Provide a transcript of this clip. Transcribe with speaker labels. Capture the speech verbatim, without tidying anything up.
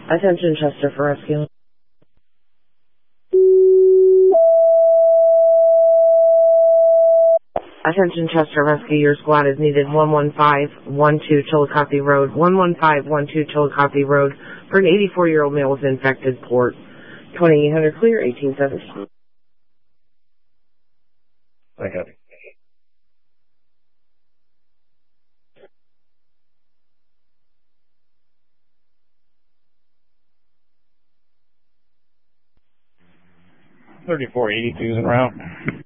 Speaker 1: Attention Chester for rescue. Attention Chester Rescue, your squad is needed. one one five one two Chillicothe Road. one one five one two Chillicothe Road for an eighty-four-year-old male with infected port. twenty-eight hundred clear, eighteen seventeen.
Speaker 2: I got it. thirty-four eighty-two is en route.